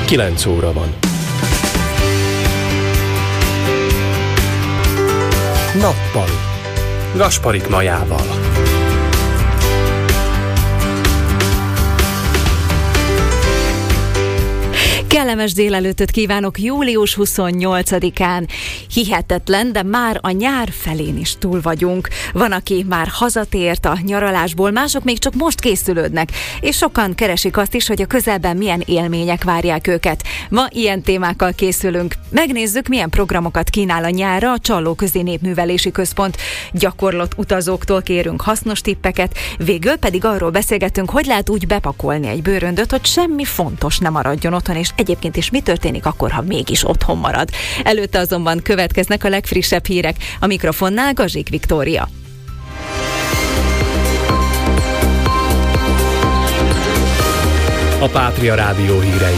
9 óra van. Nappali. Gasparik Majával. Kellemes délelőttöt kívánok július 28-án. Hihetetlen, de már a nyár felén is túl vagyunk. Van, aki már hazatért a nyaralásból, mások még csak most készülődnek, és sokan keresik azt is, hogy a közelben milyen élmények várják őket. Ma ilyen témákkal készülünk. Megnézzük, milyen programokat kínál a nyárra a Csallóközi Népművelési Központ. Gyakorlott utazóktól kérünk hasznos tippeket, végül pedig arról beszélgetünk, hogy lehet úgy bepakolni egy bőröndöt, hogy semmi fontos nem maradjon otthon, és egyébként is mi történik akkor, ha mégis otthon marad. Előtte azonban következnek a legfrissebb hírek. A mikrofonnál Gazsik Viktória. A Pátria Rádió hírei.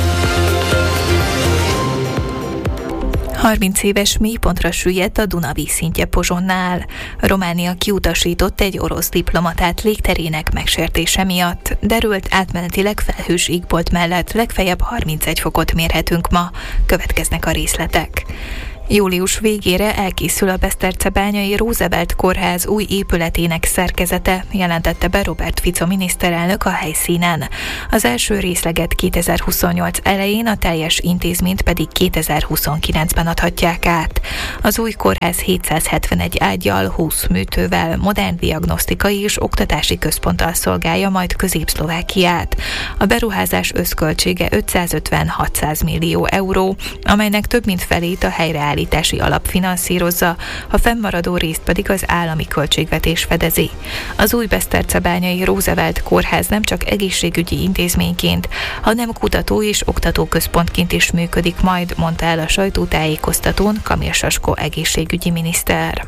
30 éves mélypontra süllyedt a Duna vízszintje Pozsonnál. Románia kiutasított egy orosz diplomatát légterének megsértése miatt. Derült, átmenetileg felhős égbolt mellett legfeljebb 31 fokot mérhetünk ma. Következnek a részletek. Július végére elkészül a Beszterczebányai Roosevelt Kórház új épületének szerkezete, jelentette be Robert Fico miniszterelnök a helyszínen. Az első részleget 2028 elején, a teljes intézményt pedig 2029-ben adhatják át. Az új kórház 771 ággyal, 20 műtővel, modern diagnosztikai és oktatási központtal szolgálja majd Közép-Szlovákiát. A beruházás összköltsége 550-600 millió euró, amelynek több mint felét a helyreállítási alap finanszírozza, a fennmaradó részt pedig az állami költségvetés fedezi. Az új Beszterczebányai Roosevelt Kórház nem csak egészségügyi intézményként, hanem kutató és oktatóközpontként is működik majd, mondta el a sajtótájékoztatón Kamil Saskó egészségügyi miniszter.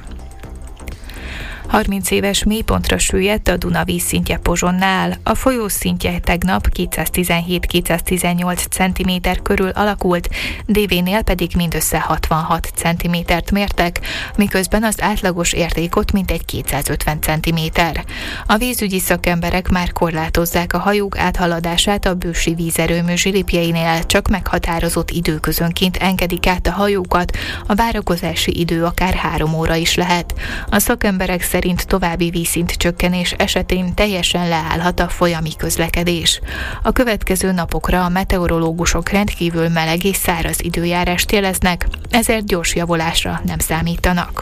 30 éves mélypontra süllyedt a Duna vízszintje Pozsonnál. A folyó szintje tegnap 217-218 cm körül alakult, DV-nél pedig mindössze 66 cm-t mértek, miközben az átlagos értékot mintegy 250 cm. A vízügyi szakemberek már korlátozzák a hajók áthaladását a bősi vízerőmű zsilipjeinél, csak meghatározott időközönként engedik át a hajókat, a várakozási idő akár 3 óra is lehet. A szakemberek szerint további vízszint csökkenés esetén teljesen leállhat a folyami közlekedés. A következő napokra a meteorológusok rendkívül meleg és száraz időjárást jeleznek, ezért gyors javulásra nem számítanak.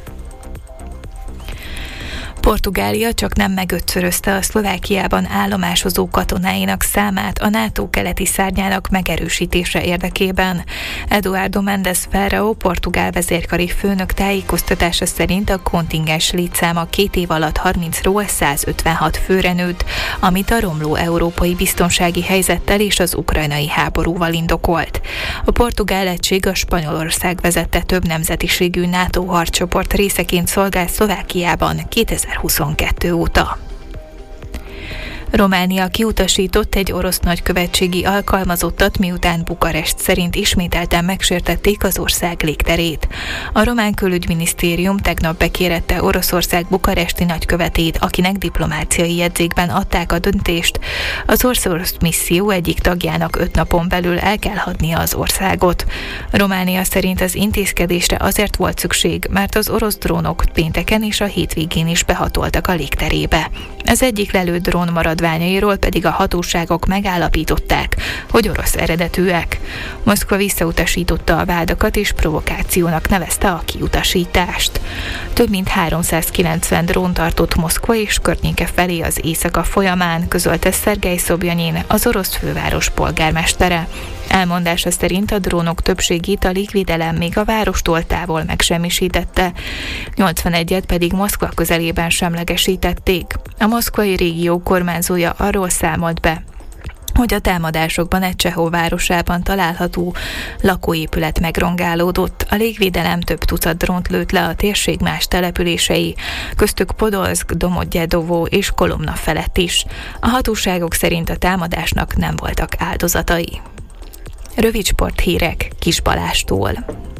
Portugália csak nem megötszörözte a Szlovákiában állomásozó katonáinak számát a NATO keleti szárnyának megerősítése érdekében. Eduardo Mendes Ferrao, portugál vezérkari főnök tájékoztatása szerint a kontingens létszáma 2 év alatt 30-ról 156 főre nőtt, amit a romló európai biztonsági helyzettel és az ukrajnai háborúval indokolt. A portugál egység a Spanyolország vezette több nemzetiségű NATO harccsoport részeként szolgál Szlovákiában 2022 óta. Románia kiutasított egy orosz nagykövetségi alkalmazottat, miután Bukarest szerint ismételten megsértették az ország légterét. A román külügyminisztérium tegnap bekérette Oroszország bukaresti nagykövetét, akinek diplomáciai jegyzékben adták a döntést. Az orosz misszió egyik tagjának 5 napon belül el kell hagynia az országot. Románia szerint az intézkedésre azért volt szükség, mert az orosz drónok pénteken és a hétvégén is behatoltak a légterébe. Az egyik lelőtt drón maradványairól pedig a hatóságok megállapították, hogy orosz eredetűek. Moszkva visszautasította a vádakat és provokációnak nevezte a kiutasítást. Több mint 390 drón tartott Moszkva és környéke felé az éjszaka folyamán, közölte Szergej Szobjanyin, az orosz főváros polgármestere. Elmondása szerint a drónok többségét a légvédelem még a várostól távol megsemmisítette, 81-et pedig Moszkva közelében semlegesítették. A moszkvai régió kormányzója arról számolt be, hogy a támadásokban egy Csehó városában található lakóépület megrongálódott. A légvédelem több tucat drónt lőtt le a térség más települései, köztük Podolszk, Domodjedovo és Kolomna felett is. A hatóságok szerint a támadásnak nem voltak áldozatai. Rövid sporthírek Kis Balástól.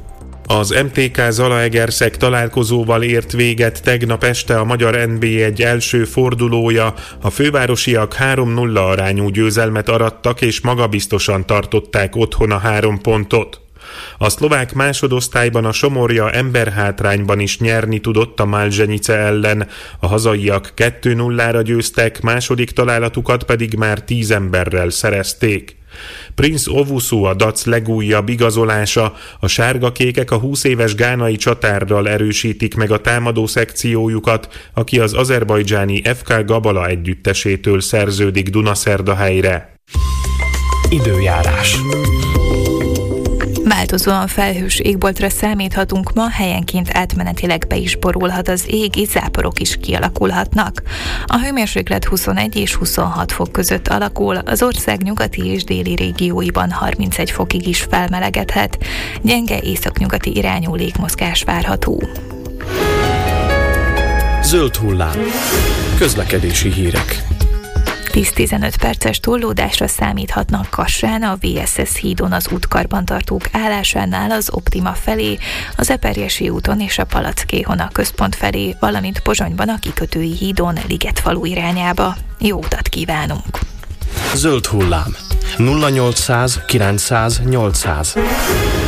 Az MTK Zalaegerszeg találkozóval ért véget tegnap este a magyar NB1 első fordulója. A fővárosiak 3-0 arányú győzelmet arattak és magabiztosan tartották otthon a 3 pontot. A szlovák másodosztályban a Somorja emberhátrányban is nyerni tudott a Malzenice ellen. A hazaiak 2-0-ra győztek, második találatukat pedig már 10 emberrel szerezték. Prince Owusu a Dac legújabb igazolása, a sárgakékek a 20 éves gánai csatárral erősítik meg a támadó szekciójukat, aki az azerbajdzsáni FK Gabala együttesétől szerződik Dunaszerdahelyre. Időjárás. Változóan felhős égboltra számíthatunk ma, helyenként átmenetileg be is borulhat az ég, és záporok is kialakulhatnak. A hőmérséklet 21 és 26 fok között alakul, az ország nyugati és déli régióiban 31 fokig is felmelegedhet. Gyenge északnyugati irányú légmozgás várható. Zöld hullám. Közlekedési hírek. 10-15 perces torlódásra számíthatnak Kassán, a VSS hídon az útkarbantartók állásánál az Optima felé, az Eperjesi úton és a Palackéhon a központ felé, valamint Pozsonyban a Kikötői hídon Ligetfalu irányába. Jó utat kívánunk! Zöld hullám. 0800 900 800.